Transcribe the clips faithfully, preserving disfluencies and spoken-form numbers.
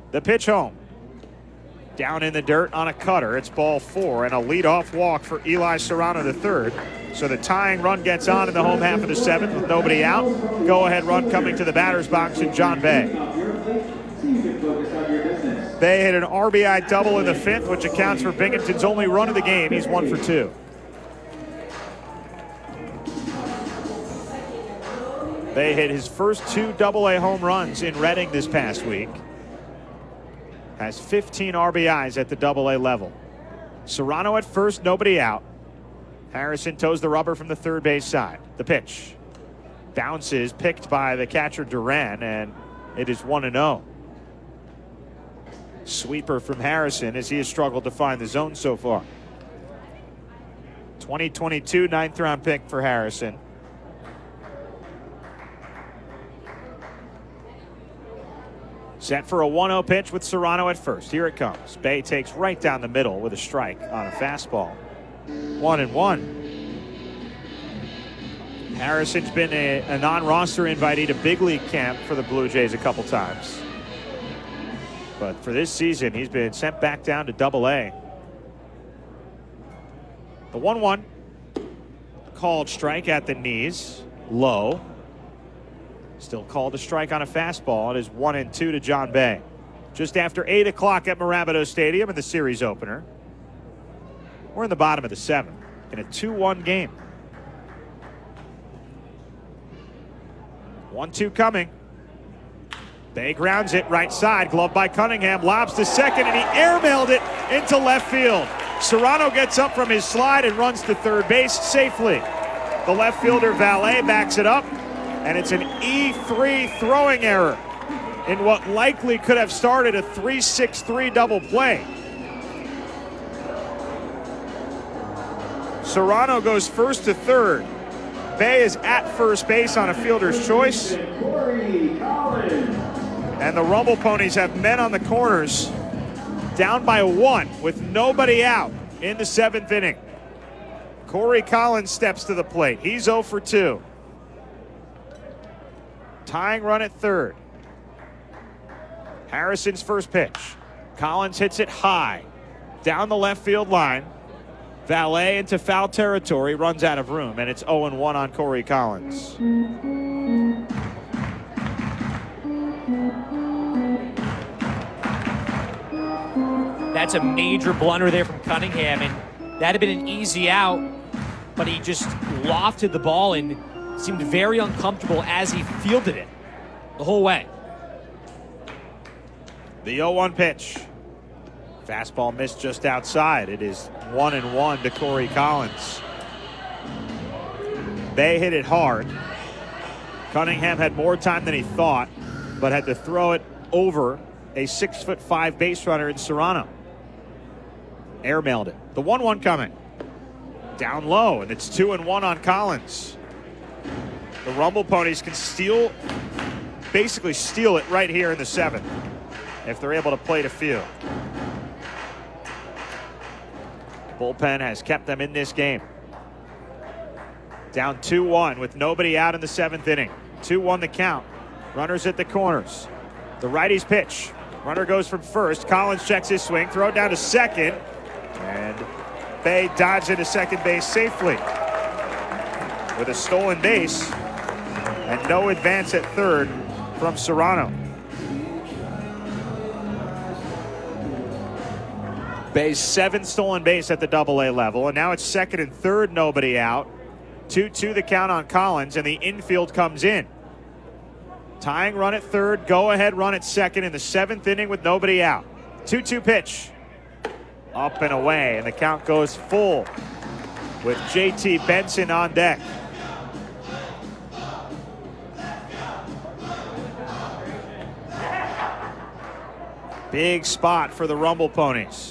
The pitch home. Down in the dirt on a cutter. It's ball four and a leadoff walk for Eli Serrano the third. So the tying run gets on in the home half of the seventh with nobody out. Go-ahead run coming to the batter's box in John Bay. Bay hit an R B I double in the fifth, which accounts for Binghamton's only run of the game. He's one for two. Bay hit his first two double A home runs in Reading this past week. Has fifteen R B Is at the double A level. Serrano at first, nobody out. Harrison toes the rubber from the third base side. The pitch bounces, picked by the catcher Duran, and it is one and oh. Sweeper from Harrison as he has struggled to find the zone so far. twenty twenty-two ninth round pick for Harrison. Set for a one oh pitch with Serrano at first. Here it comes. Bay takes right down the middle with a strike on a fastball. One and one. Harrison's been a, a non-roster invitee to big league camp for the Blue Jays a couple times. But for this season, he's been sent back down to double A. The one one. Called strike at the knees. Low. Still called a strike on a fastball. It is one and two to John Bay. Just after eight o'clock at Mirabito Stadium in the series opener. We're in the bottom of the seventh in a two one game. one two coming. Bay grounds it right side. Glove by Cunningham. Lobs to second, and he airmailed it into left field. Serrano gets up from his slide and runs to third base safely. The left fielder Valet backs it up, and it's an E three throwing error in what likely could have started a three six three double play. Serrano goes first to third. Bay is at first base on a fielder's choice. And the Rumble Ponies have men on the corners, down by one with nobody out in the seventh inning. Corey Collins steps to the plate. He's oh for two. Tying run at third. Harrison's first pitch. Collins hits it high, down the left field line. Valet into foul territory, runs out of room, and it's oh and one on Corey Collins. That's a major blunder there from Cunningham, and that had been an easy out, but he just lofted the ball and seemed very uncomfortable as he fielded it the whole way. The oh one pitch. Fastball missed just outside. It is one and one to Corey Collins. They hit it hard. Cunningham had more time than he thought, but had to throw it over a six foot five base runner in Serrano. Airmailed it. The one one coming. Down low, and it's two and one on Collins. The Rumble Ponies can steal, basically steal it right here in the seventh if they're able to play to field. Bullpen has kept them in this game. Down two one with nobody out in the seventh inning. two one the count. Runners at the corners. The righty's pitch. Runner goes from first. Collins checks his swing. Throw it down to second. And Bay dives into second base safely with a stolen base and no advance at third from Serrano. Bay's seventh stolen base at the double A level, and now it's second and third, nobody out. two two the count on Collins, and the infield comes in. Tying run at third, go-ahead run at second in the seventh inning with nobody out. two two pitch. Up and away, and the count goes full with J T Benson on deck. Big spot for the Rumble Ponies.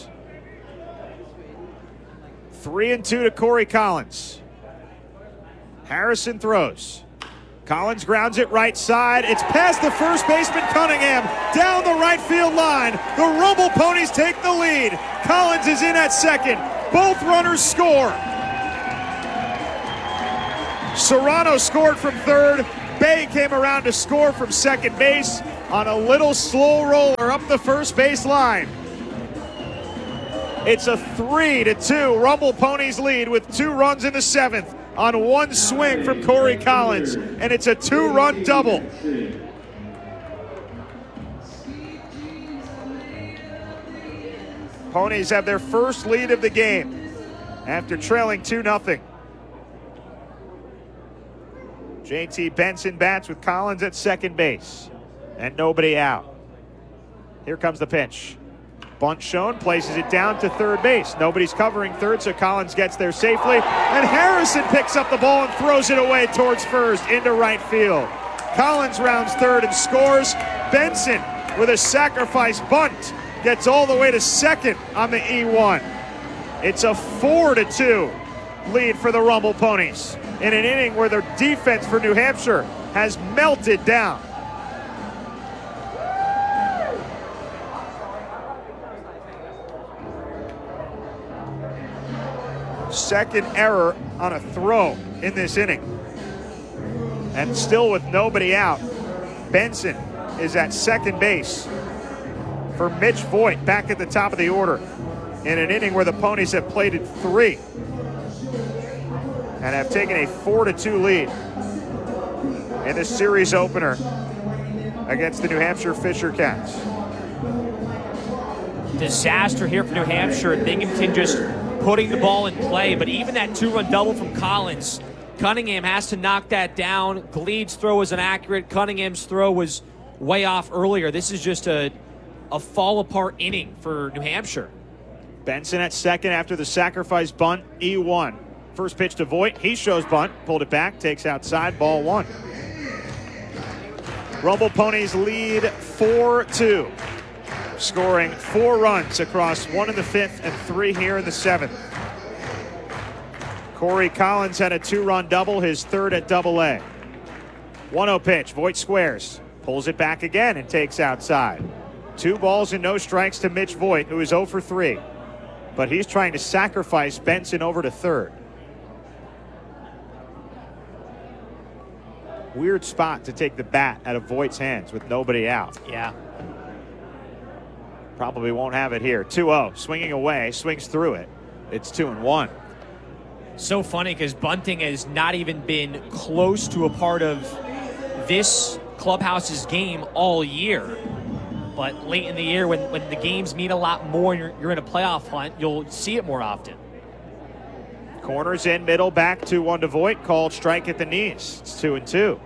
Three and two to Corey Collins. Harrison throws. Collins grounds it right side. It's past the first baseman Cunningham, down the right field line. The Rumble Ponies take the lead. Collins is in at second. Both runners score. Serrano scored from third. Bay came around to score from second base. on a little slow roller up the first base line. It's a three to two Rumble Ponies lead with two runs in the seventh on one swing from Corey Collins, and it's a two-run double. Ponies have their first lead of the game after trailing two nothing. J T Benson bats with Collins at second base and nobody out. Here comes the pitch. Bunt shown, places it down to third base. Nobody's covering third, so Collins gets there safely. And Harrison picks up the ball and throws it away towards first into right field. Collins rounds third and scores. Benson with a sacrifice bunt gets all the way to second on the E one. It's a four to two lead for the Rumble Ponies in an inning where their defense for New Hampshire has melted down. Second error on a throw in this inning. And still with nobody out, Benson is at second base for Mitch Voigt back at the top of the order in an inning where the Ponies have plated three and have taken a four to two lead in this series opener against the New Hampshire Fisher Cats. Disaster here for New Hampshire. Binghamton just putting the ball in play, but even that two-run double from Collins, Cunningham has to knock that down. Gleed's throw was inaccurate. Cunningham's throw was way off earlier. This is just a, a fall-apart inning for New Hampshire. Benson at second after the sacrifice bunt, E one. First pitch to Voigt, he shows bunt, pulled it back, takes outside, ball one. Rumble Ponies lead four two, scoring four runs across one in the fifth and three here in the seventh. Corey Collins had a two-run double, his third at double A. one oh pitch, Voigt squares, pulls it back again and takes outside. Two balls and no strikes to Mitch Voigt, who is oh for three. But he's trying to sacrifice Benson over to third. Weird spot to take the bat out of Voigt's hands with nobody out. Yeah. Probably won't have it here. two oh, swinging away, swings through it. It's two and one. So funny because bunting has not even been close to a part of this clubhouse's game all year. But late in the year, when, when the games mean a lot more and you're, you're in a playoff hunt, you'll see it more often. Corners in, middle, back, two one to Voigt. Called strike at the knees. It's two and two.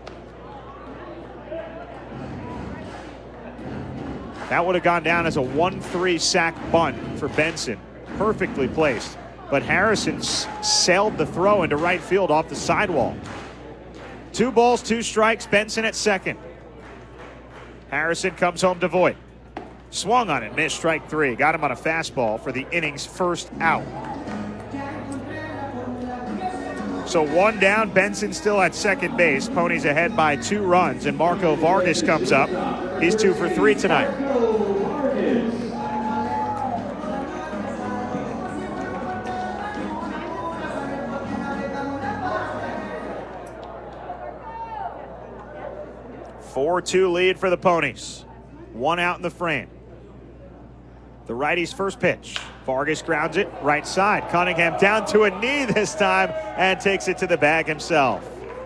That would have gone down as a one three sack bunt for Benson. Perfectly placed. But Harrison sailed the throw into right field off the sidewall. Two balls, two strikes. Benson at second. Harrison comes home to Voigt. Swung on it, missed strike three. Got him on a fastball for the inning's first out. So one down, Benson still at second base. Ponies ahead by two runs, and Marco Vargas comes up. He's two for three tonight. four two lead for the Ponies. One out in the frame. The righty's first pitch. Vargas grounds it right side. Cunningham down to a knee this time and takes it to the bag himself.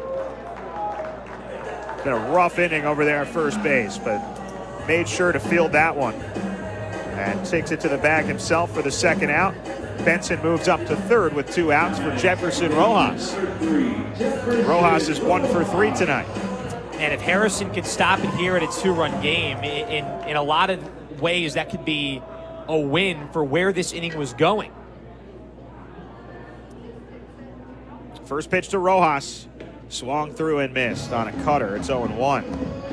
Been a rough inning over there at first base, but made sure to field that one. And takes it to the bag himself for the second out. Benson moves up to third with two outs for Jefferson Rojas. Rojas is one for three tonight. And if Harrison could stop it here at a two-run game, in, in a lot of ways that could be a win for where this inning was going. First pitch to Rojas. Swung through and missed on a cutter. It's oh and one.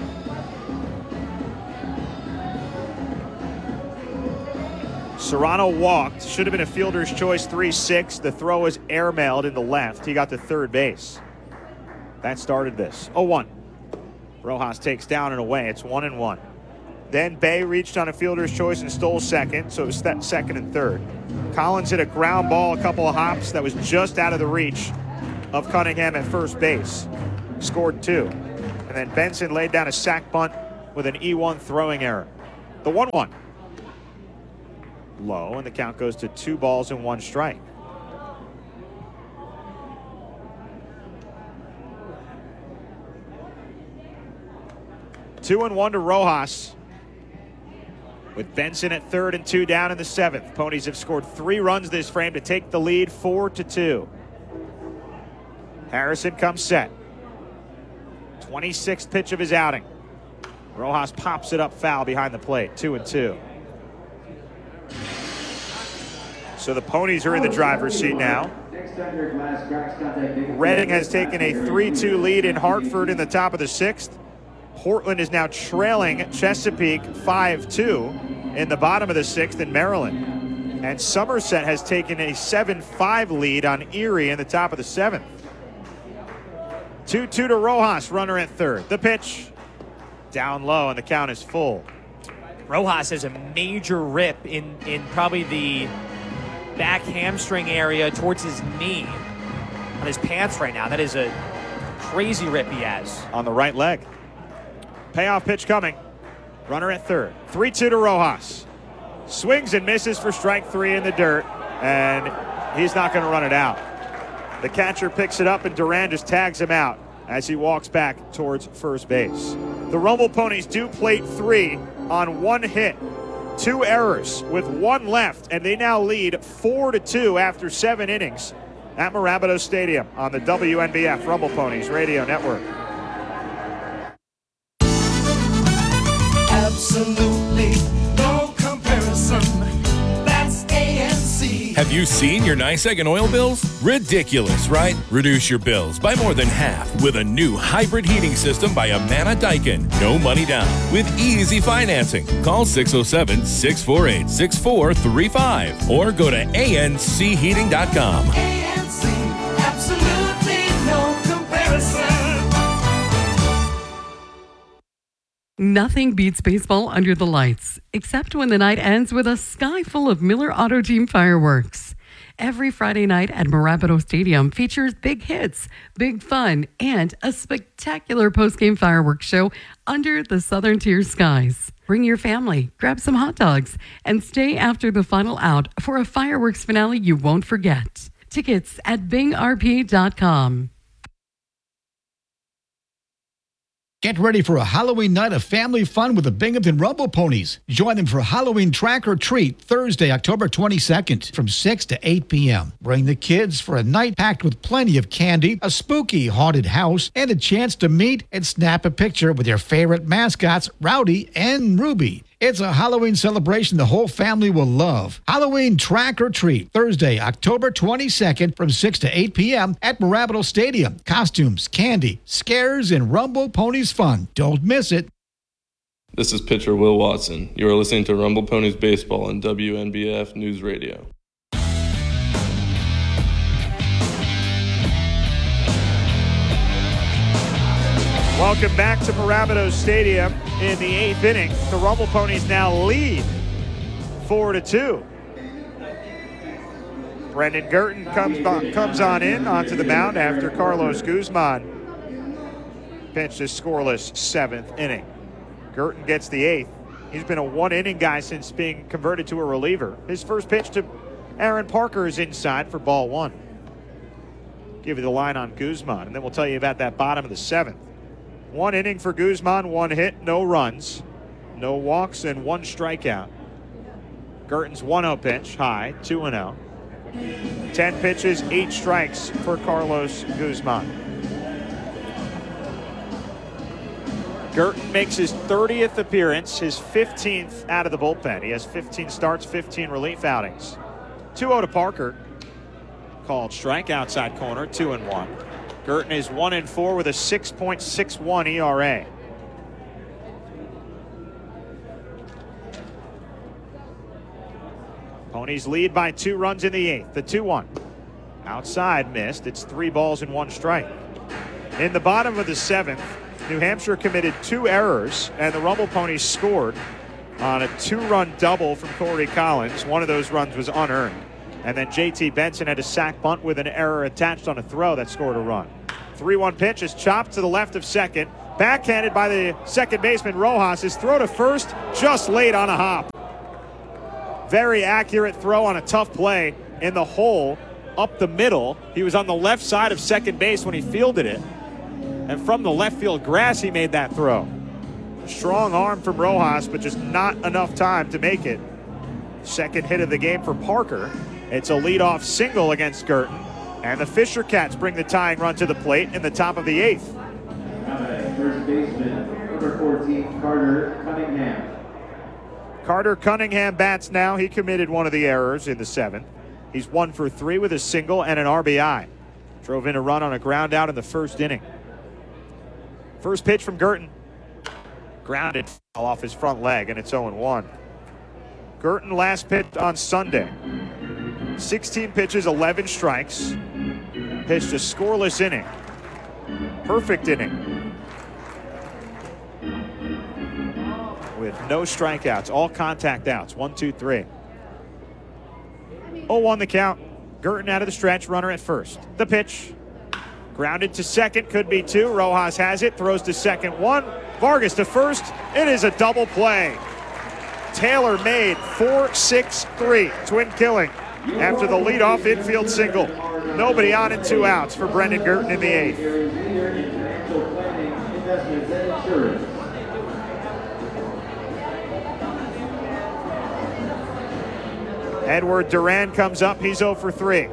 Serrano walked. Should have been a fielder's choice three six. The throw was airmailed in the left. He got to third base. That started this. oh one. Rojas takes down and away. It's one and one. Then Bay reached on a fielder's choice and stole second, so it was that second and third. Collins hit a ground ball, a couple of hops that was just out of the reach of Cunningham at first base. Scored two. And then Benson laid down a sack bunt with an E one throwing error. The one one. Low, and the count goes to two balls and one strike. Two and one to Rojas. With Benson at third and two down in the seventh. Ponies have scored three runs this frame to take the lead four to two. Harrison comes set. twenty-sixth pitch of his outing. Rojas pops it up foul behind the plate. Two and two. So the Ponies are in the driver's seat now. Reading has taken a three two lead in Hartford in the top of the sixth. Portland is now trailing Chesapeake five two in the bottom of the sixth in Maryland. And Somerset has taken a seven five lead on Erie in the top of the seventh. two two to Rojas, runner at third. The pitch down low, and the count is full. Rojas has a major rip in, in probably the back hamstring area towards his knee on his pants right now. That is a crazy rip he has. On the right leg. Payoff pitch coming. Runner at third. three two to Rojas. Swings and misses for strike three in the dirt, and he's not going to run it out. The catcher picks it up, and Duran just tags him out as he walks back towards first base. The Rumble Ponies do plate three on one hit, two errors with one left, and they now lead four to two after seven innings at Mirabito Stadium on the W N B F Rumble Ponies Radio Network. Absolutely no comparison. That's A N C. Have you seen your NYSEG and oil bills? Ridiculous, right? Reduce your bills by more than half with a new hybrid heating system by Amana Daikin. No money down with easy financing. Call six oh seven, six four eight, six four three five or go to A N C heating dot com. A N C, absolutely no comparison. Nothing beats baseball under the lights, except when the night ends with a sky full of Miller Auto Team fireworks. Every Friday night at Mirabito Stadium features big hits, big fun, and a spectacular post-game fireworks show under the Southern Tier skies. Bring your family, grab some hot dogs, and stay after the final out for a fireworks finale you won't forget. Tickets at bing r p dot com. Get ready for a Halloween night of family fun with the Binghamton Rumble Ponies. Join them for Halloween Track or Treat Thursday, October twenty-second from six to eight p.m. Bring the kids for a night packed with plenty of candy, a spooky haunted house, and a chance to meet and snap a picture with your favorite mascots, Rowdy and Ruby. It's a Halloween celebration the whole family will love. Halloween Track or Treat, Thursday, October twenty-second from six to eight p.m. at Mirabito Stadium. Costumes, candy, scares, and Rumble Ponies fun. Don't miss it. This is pitcher Will Watson. You are listening to Rumble Ponies Baseball on W N B F News Radio. Welcome back to Mirabito Stadium in the eighth inning. The Rumble Ponies now lead four to two. Brendan Girton comes on, comes on in onto the mound after Carlos Guzman pitched his scoreless seventh inning. Girton gets the eighth. He's been a one-inning guy since being converted to a reliever. His first pitch to Aaron Parker is inside for ball one. Give you the line on Guzman, and then we'll tell you about that bottom of the seventh. One inning for Guzman, one hit, no runs, no walks, and one strikeout. Girton's one oh pitch, high, two and oh. ten pitches, eight strikes for Carlos Guzman. Girton makes his thirtieth appearance, his fifteenth out of the bullpen. He has fifteen starts, fifteen relief outings. two oh to Parker. Called strike outside corner, two and one. Girton is one and four with a six point six one E R A. Ponies lead by two runs in the eighth. The two one. Outside missed. It's three balls and one strike. In the bottom of the seventh, New Hampshire committed two errors, and the Rumble Ponies scored on a two-run double from Corey Collins. One of those runs was unearned. And then J T Benson had a sac bunt with an error attached on a throw that scored a run. three one pitch is chopped to the left of second. backhanded by the second baseman Rojas. His throw to first just late on a hop. Very accurate throw on a tough play in the hole up the middle. He was on the left side of second base when he fielded it. And from the left field grass, he made that throw. Strong arm from Rojas, but just not enough time to make it. Second hit of the game for Parker. It's a leadoff single against Girton. And the Fisher Cats bring the tying run to the plate in the top of the eighth. First baseman, number fourteen, Carter Cunningham. Carter Cunningham bats now. He committed one of the errors in the seventh. He's one for three with a single and an R B I. Drove in a run on a ground out in the first inning. First pitch from Girton. Grounded foul off his front leg, and it's oh and one. Girton last pitched on Sunday. sixteen pitches, eleven strikes. Pitched a scoreless inning. Perfect inning. With no strikeouts, all contact outs. One, two, three. oh one the count. Girton out of the stretch, runner at first. The pitch. Grounded to second, could be two. Rojas has it, throws to second, one. Vargas to first. It is a double play. Taylor made four six three, twin killing after the leadoff infield single. Nobody on and two outs for Brendan Girton in the eighth. Edward Duran comes up. He's oh for three.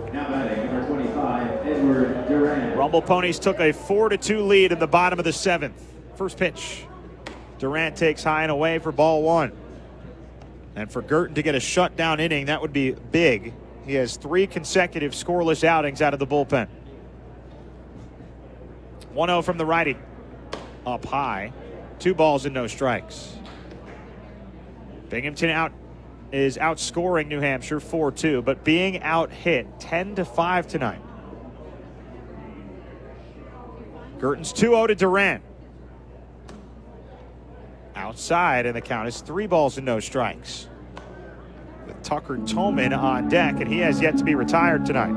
Rumble Ponies took a four to two lead in the bottom of the seventh. First pitch. Durant takes high and away for ball one. And for Girton to get a shutdown inning, that would be big. He has three consecutive scoreless outings out of the bullpen. one oh from the righty. Up high. Two balls and no strikes. Binghamton out is outscoring New Hampshire four two, but being out hit ten to five tonight. Girton's two oh to Durant. Outside, and the count is three balls and no strikes. With Tucker Tolman on deck, and he has yet to be retired tonight.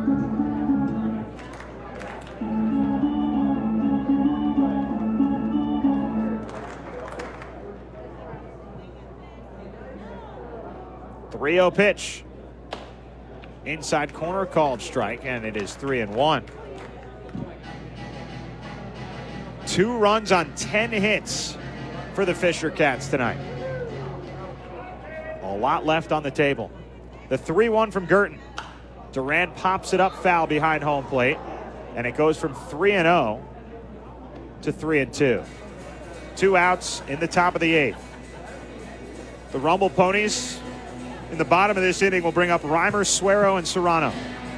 three oh pitch. Inside corner called strike, and it is three and one. Two runs on ten hits for the Fisher Cats tonight. A lot left on the table. The three one from Girton. Durant pops it up foul behind home plate, and it goes from three and oh to three and two. Two outs in the top of the eighth. The Rumble Ponies in the bottom of this inning will bring up Reimer, Suero, and Serrano.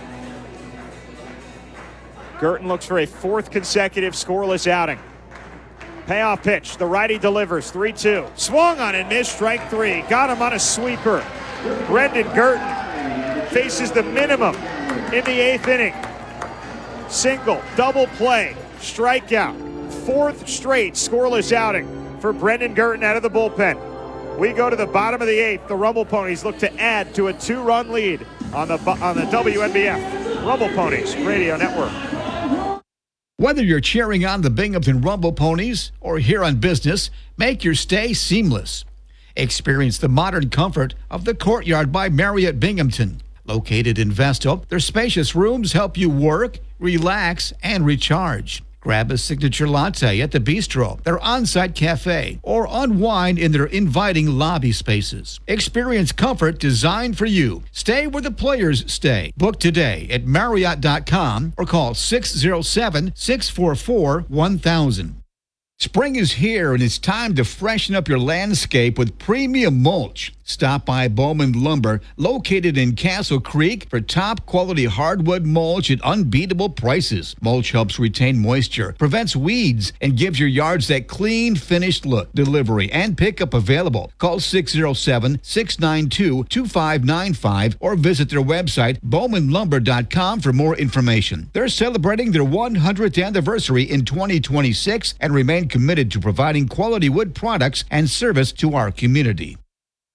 Girton looks for a fourth consecutive scoreless outing. Payoff pitch. The righty delivers. three two. Swung on and missed. Strike three. Got him on a sweeper. Brendan Girton faces the minimum in the eighth inning. Single, double play, strikeout. Fourth straight scoreless outing for Brendan Girton out of the bullpen. We go to the bottom of the eighth. The Rumble Ponies look to add to a two-run lead on the on the W N B F Rumble Ponies Radio Network. Whether you're cheering on the Binghamton Rumble Ponies or here on business, make your stay seamless. Experience the modern comfort of the Courtyard by Marriott Binghamton. Located in Vestal, their spacious rooms help you work, relax, and recharge. Grab a signature latte at the Bistro, their on-site cafe, or unwind in their inviting lobby spaces. Experience comfort designed for you. Stay where the players stay. Book today at Marriott dot com or call six oh seven, six four four, one thousand. Spring is here, and it's time to freshen up your landscape with premium mulch. Stop by Bowman Lumber, located in Castle Creek, for top-quality hardwood mulch at unbeatable prices. Mulch helps retain moisture, prevents weeds, and gives your yards that clean, finished look. Delivery and pickup available. Call six oh seven, six nine two, two five nine five or visit their website, bowman lumber dot com, for more information. They're celebrating their one hundredth anniversary in twenty twenty-six and remain committed to providing quality wood products and service to our community.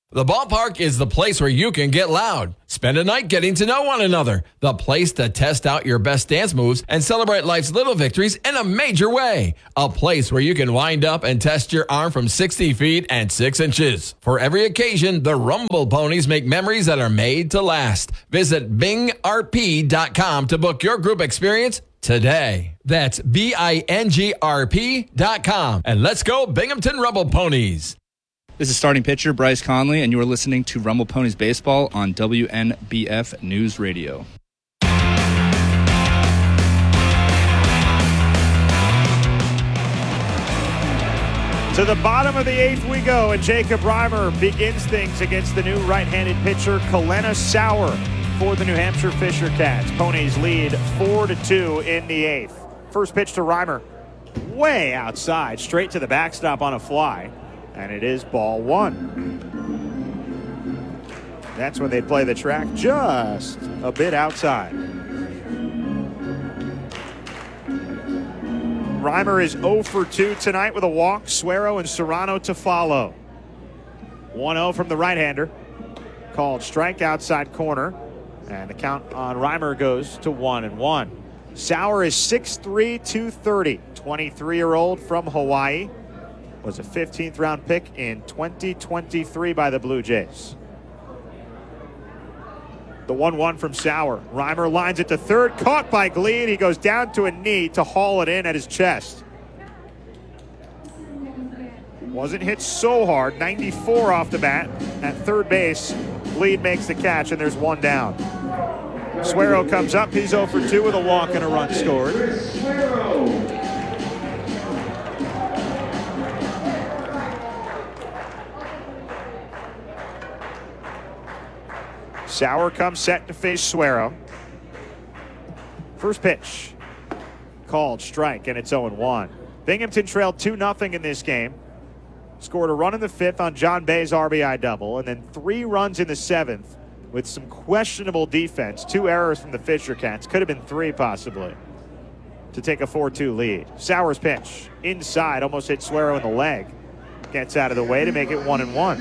The ballpark is the place where you can get loud. Spend a night getting to know one another. The place to test out your best dance moves and celebrate life's little victories in a major way. A place where you can wind up and test your arm from sixty feet and six inches. For every occasion, the Rumble Ponies make memories that are made to last. Visit bing r p dot com to book your group experience today. That's B I N G R P dot com. And let's go Binghamton Rumble Ponies. This is starting pitcher Bryce Conley, and you are listening to Rumble Ponies Baseball on W N B F News Radio. To the bottom of the eighth we go, and Jacob Reimer begins things against the new right-handed pitcher Kalena Sauer for the New Hampshire Fisher Cats. Ponies lead four to two in the eighth. First pitch to Reimer, way outside, straight to the backstop on a fly. And it is ball one. That's when they play the track just a bit outside. Reimer is oh for two tonight with a walk. Suero and Serrano to follow. one oh from the right-hander. Called strike outside corner. And the count on Reimer goes to one and one. Sauer is six three, two thirty. twenty-three-year-old from Hawaii. Was a fifteenth round pick in twenty twenty-three by the Blue Jays. The one one from Sauer. Reimer lines it to third, caught by Gleed. He goes down to a knee to haul it in at his chest. Wasn't hit so hard, ninety-four off the bat. At third base, Gleed makes the catch, and there's one down. Suero comes up. He's oh for two with a walk and a run scored. Sauer comes set to face Suero. First pitch. Called strike, and it's oh and one. Binghamton trailed two nothing in this game. Scored a run in the fifth on John Bay's R B I double, and then three runs in the seventh with some questionable defense. Two errors from the Fisher Cats. Could have been three, possibly, to take a four two lead. Sauer's pitch. Inside, almost hit Suero in the leg. Gets out of the way to make it one and one.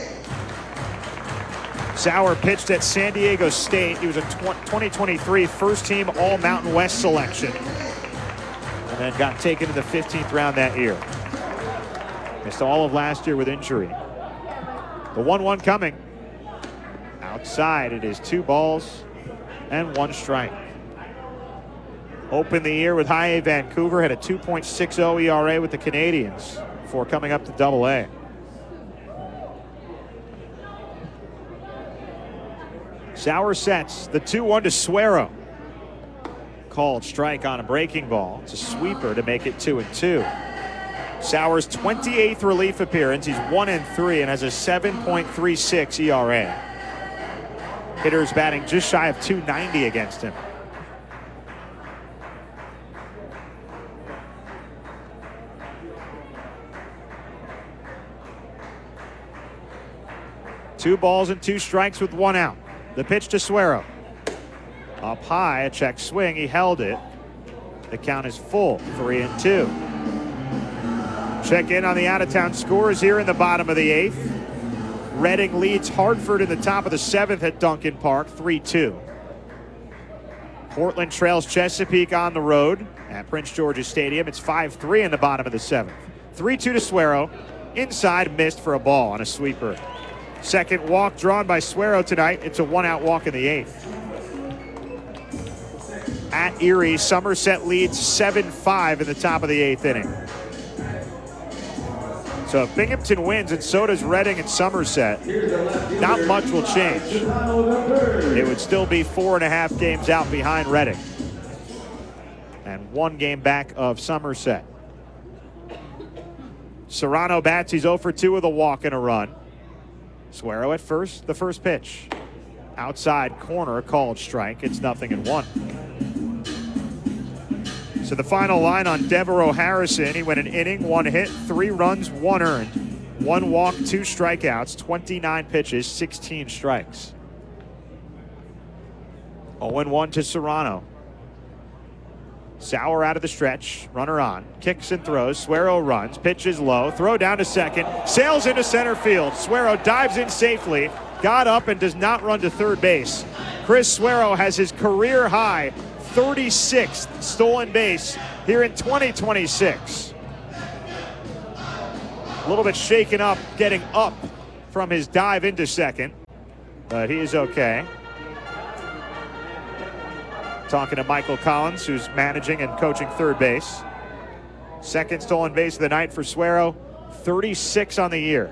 Sauer pitched at San Diego State. He was a twenty twenty-three first-team All-Mountain West selection, and then got taken to the fifteenth round that year. Missed all of last year with injury. The one one coming. Outside, it is two balls and one strike. Opened the year with High A Vancouver, had a two point six oh E R A with the Canadians before coming up to Double A. Sauer sets the two one to Suero. Called strike on a breaking ball. It's a sweeper to make it two and two. Sauer's twenty-eighth relief appearance. He's one and three and has a seven point three six E R A. Hitters batting just shy of two ninety against him. Two balls and two strikes with one out. The pitch to Suero. Up high, a check swing. He held it. The count is full, three and two. Check in on the out-of-town scores here in the bottom of the eighth. Reading leads Hartford in the top of the seventh at Duncan Park, three two. Portland trails Chesapeake on the road at Prince George's Stadium. It's five three in the bottom of the seventh. three two to Suero. Inside, missed for a ball on a sweeper. Second walk drawn by Suero tonight. It's a one-out walk in the eighth. At Erie, Somerset leads seven five in the top of the eighth inning. So if Binghamton wins, and so does Reading and Somerset, not much will change. It would still be four and a half games out behind Reading and one game back of Somerset. Serrano bats. He's oh for two with a walk and a run. Suero at first, the first pitch. Outside corner, called strike. It's nothing and one. So the final line on Devereaux Harrison, he went an inning, one hit, three runs, one earned, one walk, two strikeouts, twenty-nine pitches, sixteen strikes. oh and one to Serrano. Sauer out of the stretch, runner on, kicks and throws. Suero runs, pitches low, throw down to second, sails into center field. Suero dives in safely, got up and does not run to third base. Chris Suero has his career high thirty-sixth stolen base here in twenty twenty-six. A little bit shaken up getting up from his dive into second, but he is okay. Talking to Michael Collins, who's managing and coaching third base. Second stolen base of the night for Suero, thirty-six on the year.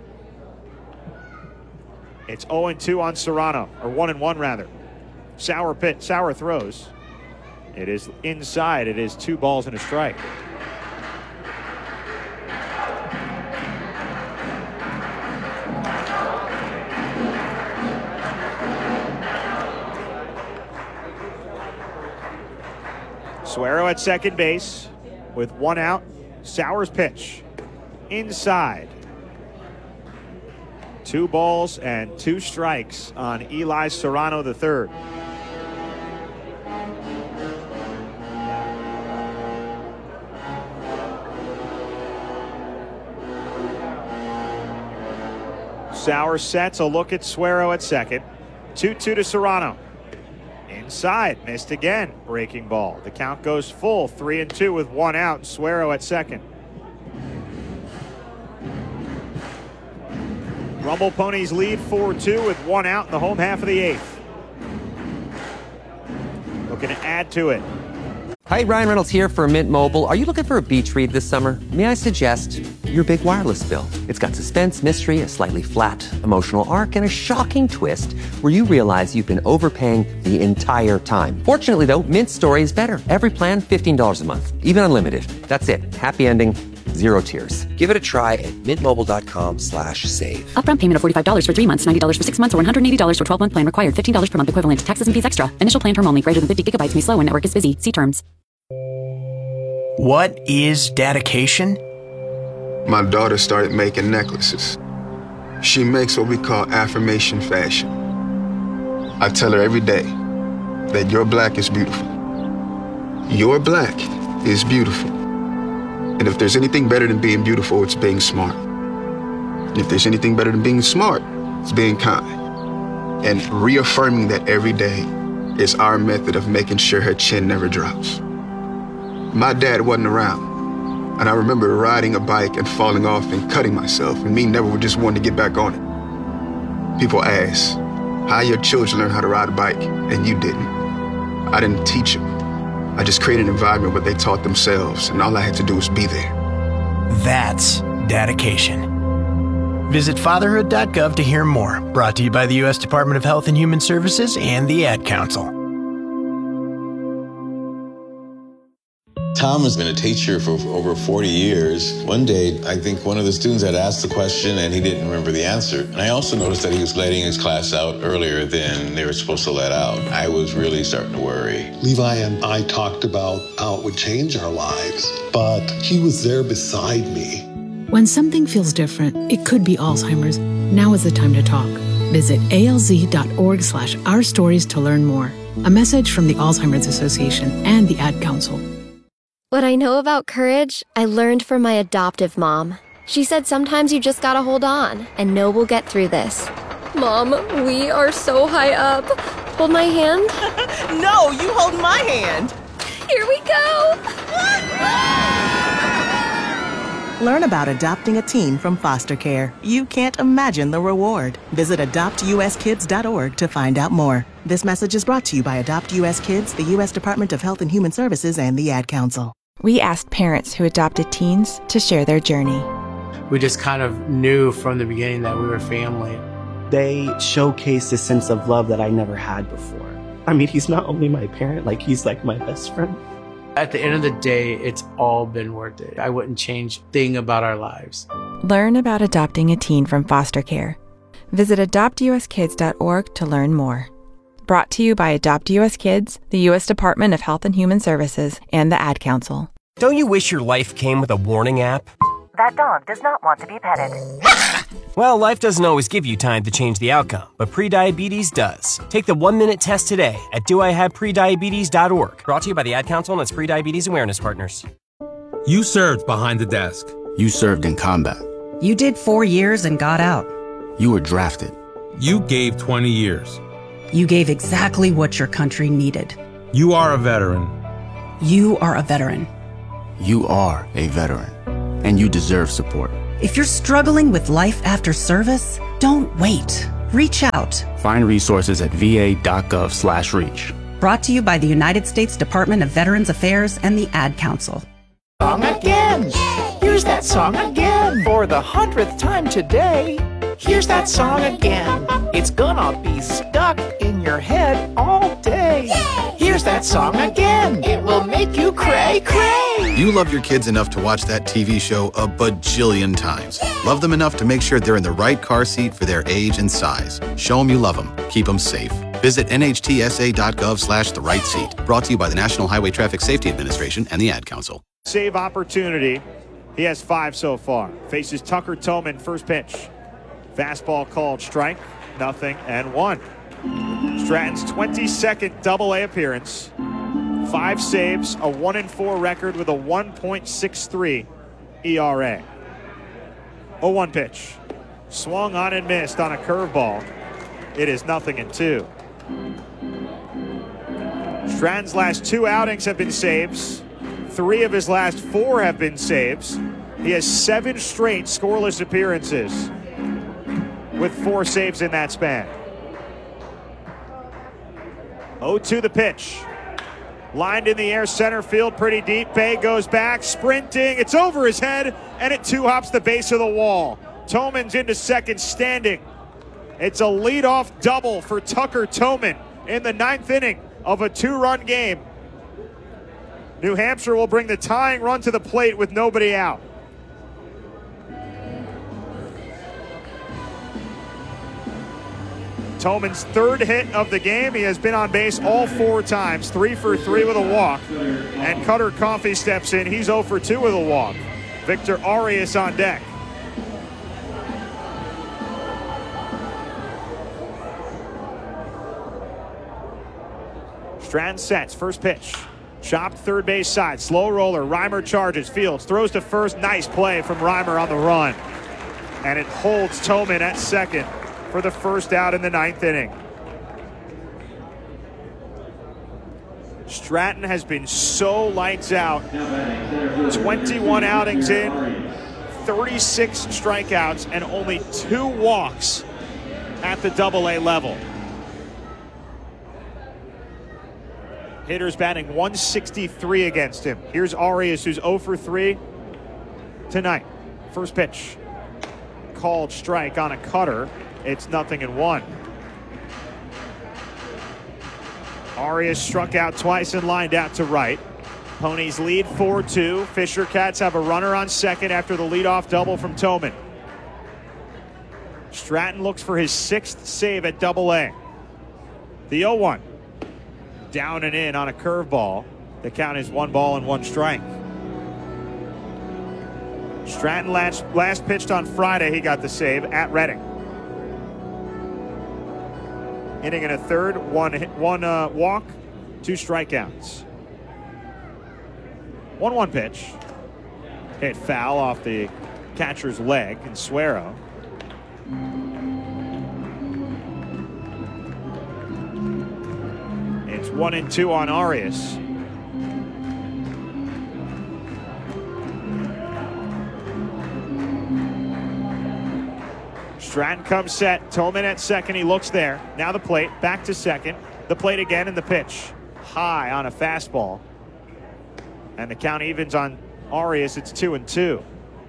It's oh and two on Serrano, or one and one rather. Sauer pit, Sauer throws. It is inside. It is two balls and a strike. Suero at second base with one out. Sauer's pitch inside. Two balls and two strikes on Eli Serrano the third. Sauer sets a look at Suero at second. two two to Serrano. Inside, missed again. Breaking ball. The count goes full. Three and two with one out. Suero at second. Rumble Ponies lead four two with one out in the home half of the eighth. Looking to add to it. Hi, Ryan Reynolds here for Mint Mobile. Are you looking for a beach read this summer? May I suggest your big wireless bill? It's got suspense, mystery, a slightly flat emotional arc, and a shocking twist where you realize you've been overpaying the entire time. Fortunately, though, Mint's story is better. Every plan, fifteen dollars a month, even unlimited. That's it. Happy ending, zero tears. Give it a try at mintmobile.com slash save. Upfront payment of forty-five dollars for three months, ninety dollars for six months, or one hundred eighty dollars for twelve-month plan required. fifteen dollars per month equivalent. Taxes and fees extra. Initial plan term only. Greater than fifty gigabytes may slow when network is busy. See terms. What is dedication? My daughter started making necklaces. She makes what we call affirmation fashion. I tell her every day that your black is beautiful. Your black is beautiful. And if there's anything better than being beautiful, it's being smart. And if there's anything better than being smart, it's being kind. And reaffirming that every day is our method of making sure her chin never drops. My dad wasn't around, and I remember riding a bike and falling off and cutting myself, and me never just wanting to get back on it. People ask, how your children learn how to ride a bike, and you didn't. I didn't teach them. I just created an environment where they taught themselves, and all I had to do was be there. That's dedication. Visit fatherhood dot gov to hear more. Brought to you by the U S Department of Health and Human Services and the Ad Council. Tom has been a teacher for over forty years. One day, I think one of the students had asked the question and he didn't remember the answer. And I also noticed that he was letting his class out earlier than they were supposed to let out. I was really starting to worry. Levi and I talked about how it would change our lives, but he was there beside me. When something feels different, it could be Alzheimer's. Now is the time to talk. Visit alz.org slash our stories to learn more. A message from the Alzheimer's Association and the Ad Council. What I know about courage, I learned from my adoptive mom. She said sometimes you just gotta hold on and know we'll get through this. Mom, we are so high up. Hold my hand. No, you hold my hand. Here we go. Learn about adopting a teen from foster care. You can't imagine the reward. Visit adopt u s kids dot org to find out more. This message is brought to you by Adopt U S Kids, the U S Department of Health and Human Services, and the Ad Council. We asked parents who adopted teens to share their journey. We just kind of knew from the beginning that we were family. They showcased a sense of love that I never had before. I mean, he's not only my parent, like he's like my best friend. At the end of the day, it's all been worth it. I wouldn't change a thing about our lives. Learn about adopting a teen from foster care. Visit adopt u s kids dot org to learn more. Brought to you by Adopt U S Kids, the U S Department of Health and Human Services, and the Ad Council. Don't you wish your life came with a warning app? That dog does not want to be petted. Well, life doesn't always give you time to change the outcome, but prediabetes does. Take the one-minute test today at do I have prediabetes dot org. Brought to you by the Ad Council and its Prediabetes Awareness Partners. You served behind the desk. You served in combat. You did four years and got out. You were drafted. You gave twenty years. You gave exactly what your country needed. You are a veteran. You are a veteran. You are a veteran, and you deserve support. If you're struggling with life after service, don't wait. Reach out. Find resources at v a dot gov slash reach. Brought to you by the United States Department of Veterans Affairs and the Ad Council. Song again. Here's that song again. For the hundredth time today. Here's that song again. It's gonna be stuck in your head all day. Here's that song again. It will make you cray cray. You love your kids enough to watch that T V show a bajillion times. Love them enough to make sure they're in the right car seat for their age and size. Show them you love them. Keep them safe. Visit N H T S A dot gov slash the right seat. Brought to you by the National Highway Traffic Safety Administration and the Ad Council. Save opportunity. He has five so far. Faces Tucker Toman, first pitch. Fastball called strike, nothing and one. Stratton's twenty-second double A appearance. Five saves, a one and four record with a one point six three E R A. oh one pitch. Swung on and missed on a curveball. It is nothing and two. Stratton's last two outings have been saves. Three of his last four have been saves. He has seven straight scoreless appearances with four saves in that span. oh two the pitch. Lined in the air, center field, pretty deep. Bay goes back, sprinting. It's over his head, and it two-hops the base of the wall. Toman's into second, standing. It's a leadoff double for Tucker Toman in the ninth inning of a two-run game. New Hampshire will bring the tying run to the plate with nobody out. Toman's third hit of the game. He has been on base all four times, three for three with a walk. And Cutter Coffey steps in. He's oh for two with a walk. Victor Arias on deck. Stratton sets, first pitch. Chopped third base side, slow roller. Reimer charges, fields, throws to first. Nice play from Reimer on the run. And it holds Toman at second for the first out in the ninth inning. Stratton has been so lights out. twenty-one outings in, thirty-six strikeouts, and only two walks at the double A level. Hitters batting one sixty-three against him. Here's Arias, who's oh for three tonight. First pitch. Called strike on a cutter. It's nothing and one. Arias struck out twice and lined out to right. Ponies lead four two. Fisher Cats have a runner on second after the leadoff double from Toman. Stratton looks for his sixth save at double A. The oh one. Down and in on a curveball. The count is one ball and one strike. Stratton last, last pitched on Friday. He got the save at Reading. Inning and a third, one one uh, walk, two strikeouts. one one pitch. Hit foul off the catcher's leg, and Suero. It's one and two on Arias. Stratton comes set. Toman at second. He looks there. Now the plate. Back to second. The plate again, and the pitch. High on a fastball. And the count evens on Arias. It's two and two.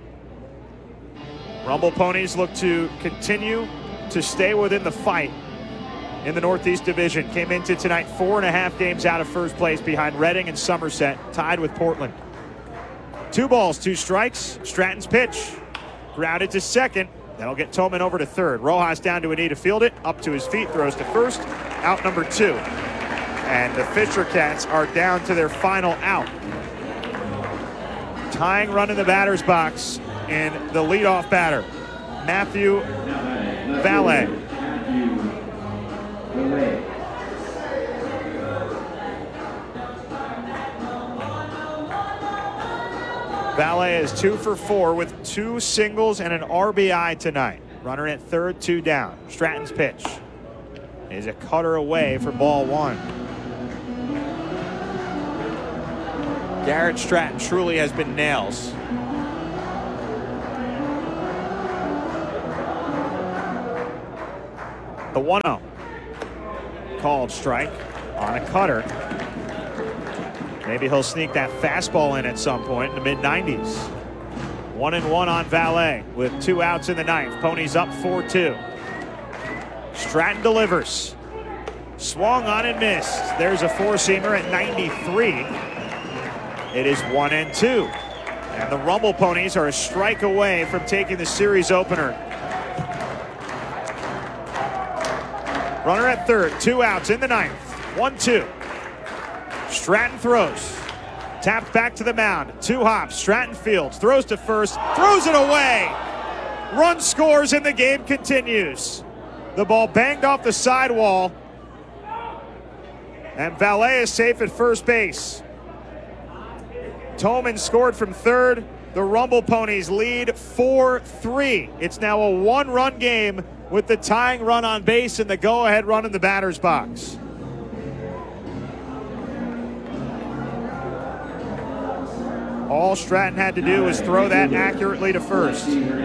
Rumble Ponies look to continue to stay within the fight in the Northeast Division. Came into tonight four and a half games out of first place behind Reading and Somerset, tied with Portland. Two balls, two strikes. Stratton's pitch. Grounded to second. That'll get Toman over to third. Rojas down to a knee to field it. Up to his feet, throws to first. Out number two. And the Fisher Cats are down to their final out. Tying run in the batter's box in the leadoff batter, Matthew Valet. Valet is two for four with two singles and an R B I tonight. Runner at third, two down. Stratton's pitch is a cutter away for ball one. Garrett Stratton truly has been nails. The one oh. Called strike on a cutter. Maybe he'll sneak that fastball in at some point in the mid nineties. One and one on Valet with two outs in the ninth. Ponies up four two. Stratton delivers. Swung on and missed. There's a four-seamer at ninety-three. It is one and two. And the Rumble Ponies are a strike away from taking the series opener. Runner at third, two outs in the ninth. one two. Stratton throws. Tapped back to the mound. Two hops. Stratton fields. Throws to first. Throws it away. Run scores and the game continues. The ball banged off the sidewall. And Valet is safe at first base. Tolman scored from third. The Rumble Ponies lead four three. It's now a one-run game with the tying run on base and the go-ahead run in the batter's box. All Stratton had to do was throw that accurately to first.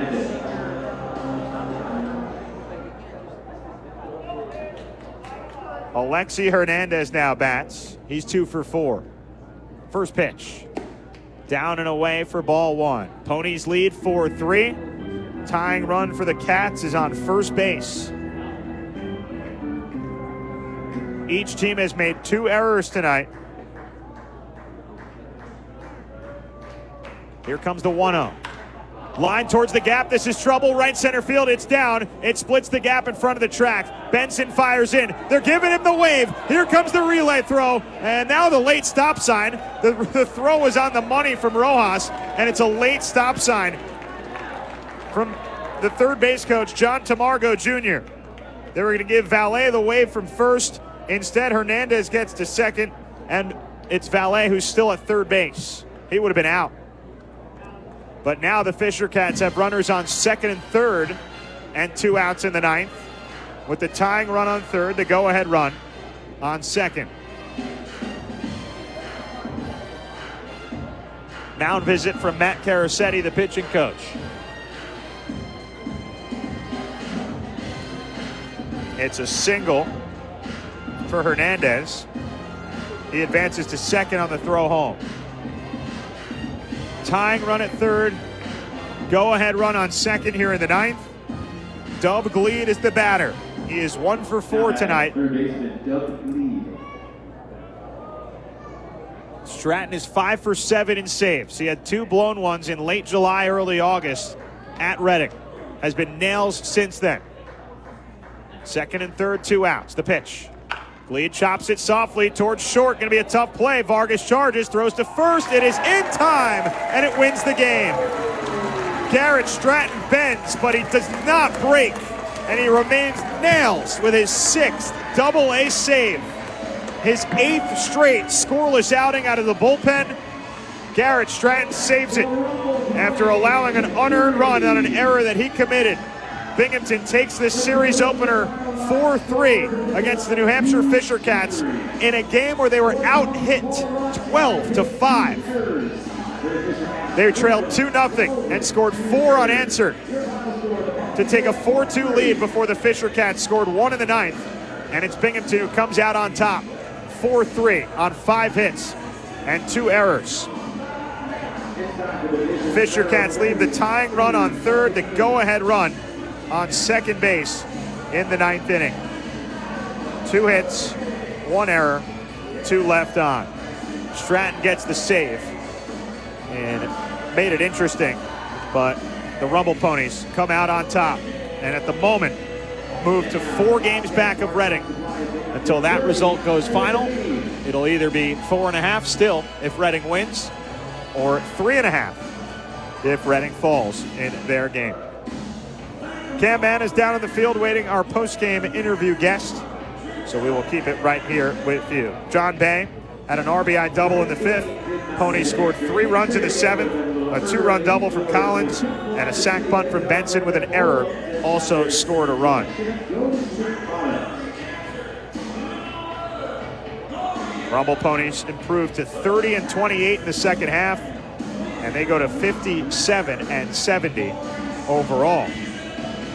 Alexi Hernandez now bats. He's two for four. First pitch. Down and away for ball one. Ponies lead four three. Tying run for the Cats is on first base. Each team has made two errors tonight. Here comes the one oh. Line towards the gap. This is trouble. Right center field. It's down. It splits the gap in front of the track. Benson fires in. They're giving him the wave. Here comes the relay throw. And now the late stop sign. The, the throw was on the money from Rojas. And it's a late stop sign from the third base coach, John Tamargo Junior They were going to give Valet the wave from first. Instead, Hernandez gets to second. And it's Valet who's still at third base. He would have been out. But now the Fisher Cats have runners on second and third and two outs in the ninth. With the tying run on third, the go-ahead run on second. Mound visit from Matt Carasetti, the pitching coach. It's a single for Hernandez. He advances to second on the throw home. Tying run at third. Go-ahead run on second here in the ninth. Dub Gleed is the batter. He is one for four tonight. Stratton is five for seven in saves. He had two blown ones in late July, early August at Reading. Has been nails since then. Second and third, two outs. The pitch. Gleed chops it softly towards short. Going to be a tough play. Vargas charges, throws to first. It is in time, and it wins the game. Garrett Stratton bends, but he does not break, and he remains nails with his sixth double-A save. His eighth straight scoreless outing out of the bullpen. Garrett Stratton saves it after allowing an unearned run on an error that he committed. Binghamton takes this series opener four three against the New Hampshire Fisher Cats in a game where they were out-hit twelve to five. They trailed two nothing and scored four unanswered to take a four two lead before the Fisher Cats scored one in the ninth. And it's Binghamton who comes out on top, four three on five hits and two errors. Fisher Cats leave the tying run on third, the go-ahead run on second base in the ninth inning. Two hits, one error, two left on. Stratton gets the save and made it interesting, but the Rumble Ponies come out on top and at the moment move to four games back of Reading. Until that result goes final, it'll either be four and a half still if Reading wins, or three and a half if Reading falls in their game. Cam Mann is down in the field waiting our post-game interview guest, so we will keep it right here with you. John Bay had an R B I double in the fifth. Ponies scored three runs in the seventh, a two-run double from Collins, and a sac punt from Benson with an error also scored a run. Rumble Ponies improved to thirty and twenty-eight in the second half, and they go to fifty-seven and seventy overall.